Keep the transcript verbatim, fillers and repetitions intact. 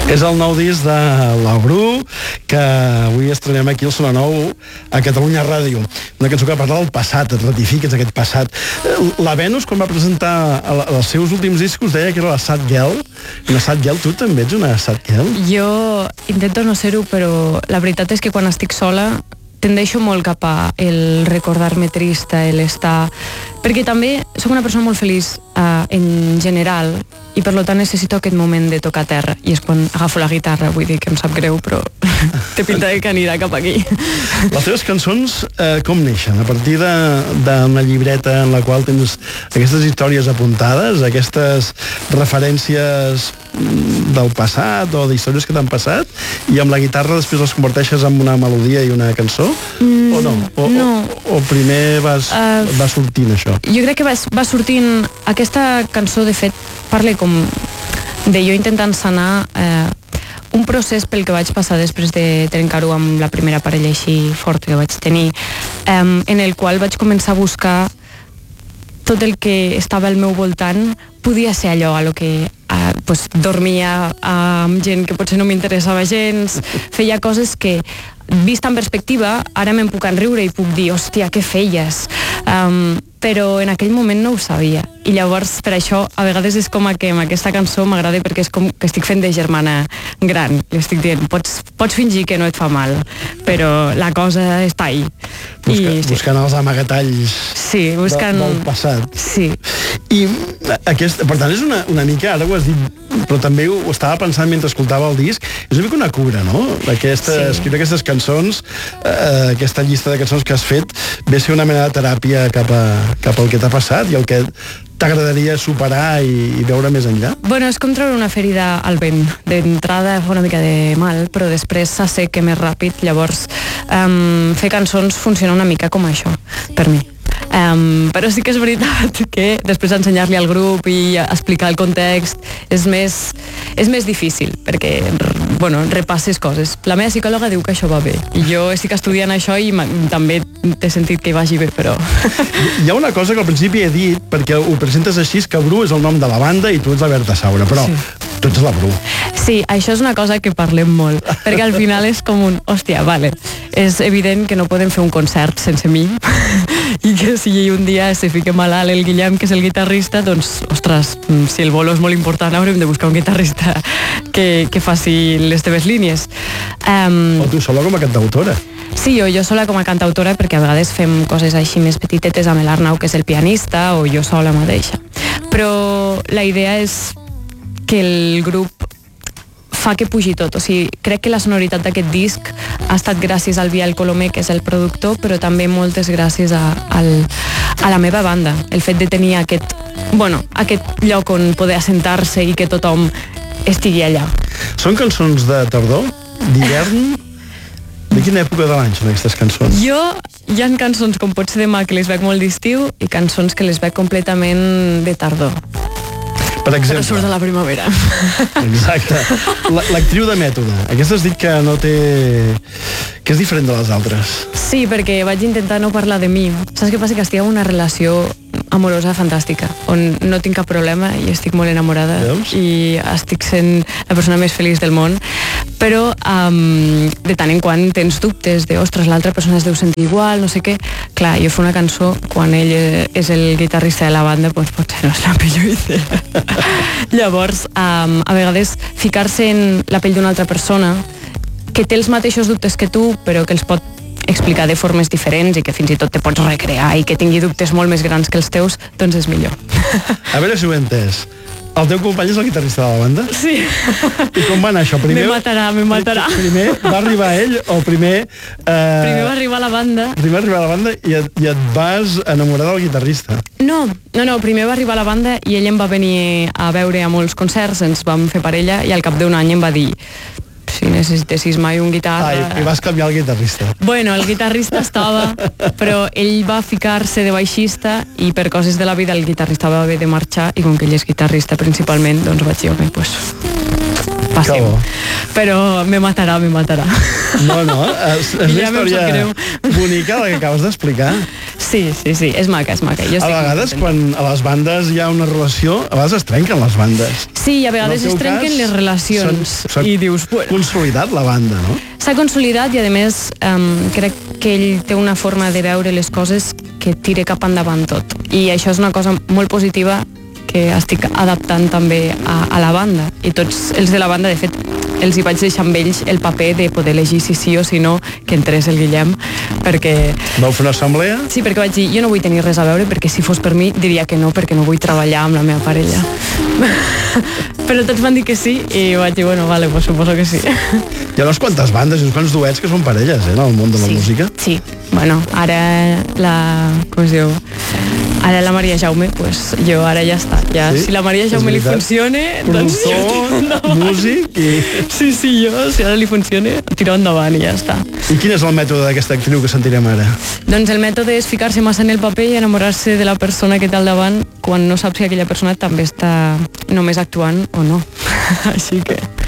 És el nou disc de la Bru, que avui estrenem aquí al Sona Nou a Catalunya Ràdio. Una cançó que parla del passat, et ratifiques aquest passat. La Venus, quan va presentar els seus últims discos, deia que era la Sad Girl. Una Sad Girl, tu també ets una Sad Girl? Jo intento no ser-ho, però la veritat és que quan estic sola tendeixo molt cap a el recordar-me trista, el estar... Perquè també soc una persona molt feliç uh, en general, i per tant necessito aquest moment de tocar terra, i és quan agafo la guitarra. Vull dir que em sap greu, però té pinta de que anirà cap aquí. Les teves cançons eh, com neixen? A partir d'una llibreta en la qual tens aquestes històries apuntades, aquestes referències del passat o d'històries que t'han passat, i amb la guitarra després les converteixes en una melodia i una cançó? Mm, o no? O, no. O, o primer vas, uh, va sortint això? Jo crec que va, va sortint... Aquesta cançó, de fet, parla com de jo intentant sanar eh, un procés pel que vaig passar després de trencar-ho amb la primera parella així forta que vaig tenir, eh, en el qual vaig començar a buscar tot el que estava al meu voltant. Podia ser allò a lo que eh, pues, dormia amb gent que potser no m'interessava gens, feia coses que, vist en perspectiva, ara me'n puc enriure i puc dir, hòstia, què feies? Um, però en aquell moment no ho sabia. I llavors, per això, a vegades és com que amb aquesta cançó m'agrada, perquè és com que estic fent de germana gran. Li estic dient, pots, pots fingir que no et fa mal, però la cosa està ahí. Busca, I, sí. Buscant els amagatalls sí, buscant... del, del passat. Sí. I aquest, per tant, és una, una mica, ara ho has dit, però també ho, ho estava pensant mentre escoltava el disc, és una mica una cura, no? Aquesta, sí. Escriure aquestes cançons, eh, aquesta llista de cançons que has fet, ve a ser una mena de teràpia cap, a, cap al que t'ha passat i el que t'agradaria superar i, i veure més enllà? Bueno, és com treure una ferida al vent. D'entrada fa una mica de mal, però després s'asseca més ràpid. Llavors, um, fer cançons funciona una mica com això, per mi. Um, però sí que és veritat que després ensenyar-li al grup i explicar el context és més, és més difícil, perquè bueno, repasses coses. La meva psicòloga diu que això va bé, i jo estic estudiant això i també t'he sentit que hi vagi bé, però... Hi ha una cosa que al principi he dit, perquè ho presentes així, que Bru és el nom de la banda i tu ets la Berta Saura, però sí. Tu ets la Bru. Sí, això és una cosa que parlem molt, perquè al final és com un, hòstia, vale, és evident que no podem fer un concert sense mi, i que si un dia se fica malalt el Guillem, que és el guitarrista, doncs, ostres, si el bolo és molt important, haurem de buscar un guitarrista que, que faci les teves línies. Um, o tu sola com a cantautora. Sí, o jo sola com a cantautora, perquè a vegades fem coses així més petitetes amb l'Arnau, que és el pianista, o jo sola mateixa. Però la idea és que el grup fa que pugi tot. O sigui, crec que la sonoritat d'aquest disc ha estat gràcies al Biel Colomer, que és el productor, però també moltes gràcies a, al, a la meva banda. El fet de tenir aquest, bueno, aquest lloc on poder assentar-se i que tothom estigui allà. Són cançons de tardor? D'hivern? De quina època de l'any són aquestes cançons? Jo, hi ha cançons com pot ser demà que les veig molt d'estiu i cançons que les veig completament de tardor. Per exemple. Però surt de la primavera. Exacte. L'actriu de Mètode. Aquesta has dit que no té... que és diferent de les altres. Sí, perquè vaig intentar no parlar de mi. Saps què passa? Que estic en una relació amorosa fantàstica, on no tinc cap problema i estic molt enamorada. Veus? I estic sent la persona més feliç del món, però um, de tant en quant tens dubtes de, ostres, l'altra persona es deu sentir igual, no sé què. Clar, jo fer una cançó quan ell és el guitarrista de la banda, doncs potser no és la millor idea. Llavors, um, a vegades ficar-se en la pell d'una altra persona que té els mateixos dubtes que tu, però que els pot explicar de formes diferents i que fins i tot te pots recrear i que tingui dubtes molt més grans que els teus, doncs és millor. A veure si ho he entès. El teu company és el guitarrista de la banda? Sí. I com va anar això? Primer, me matarà, me matarà. Primer va arribar ell o primer... Eh, primer va arribar a la banda. Primer va arribar a la banda i et, i et vas enamorar del guitarrista. No, no, no, primer va arribar a la banda i ell em va venir a veure a molts concerts, ens vam fer parella i al cap d'un any em va dir, si necessitessis mai un guitarra... Ah, i vas canviar el guitarrista. Bueno, el guitarrista estava, però ell va ficar-se de baixista i per coses de la vida el guitarrista va haver de marxar i com que ell és guitarrista principalment, doncs vaig dir, ok, pues... passem. Però me matarà, me matarà. No, no, és, és una història bonica la que acabes d'explicar. Sí, sí, sí, és maca, és maca. Jo a vegades, quan a les bandes hi ha una relació, a vegades es trenquen les bandes. Sí, i a vegades es trenquen les relacions. S'ha I dius, bueno, consolidat la banda, no? s'ha consolidat i, a més, um, crec que ell té una forma de veure les coses que tira cap endavant tot. I això és una cosa molt positiva que estic adaptant també a, a la banda. I tots els de la banda, de fet, els hi vaig deixar amb ells el paper de poder elegir si sí o si no que entrés el Guillem, perquè... Vau fer una assemblea? Sí, perquè vaig dir, jo no vull tenir res a veure, perquè si fos per mi diria que no, perquè no vull treballar amb la meva parella. Però tots van dir que sí, i vaig dir, bueno, vale, pues suposo que sí. Hi ha unes quantes bandes i uns quants duets que són parelles, eh, en el món de la sí, música. Sí, bueno, ara la... com es diu? Ara la Maria Jaume, pues jo ara ja està. Ja, sí? Si la Maria Jaume li funciona... Productor, doncs... músic i... Sí, sí, jo, si ara li funciona, tiro endavant i ja està. I quin és el mètode d'aquesta actriu que sentirem ara? Doncs el mètode és ficar-se massa en el paper i enamorar-se de la persona que té al davant quan no saps si aquella persona també està només actuant o no. Així que...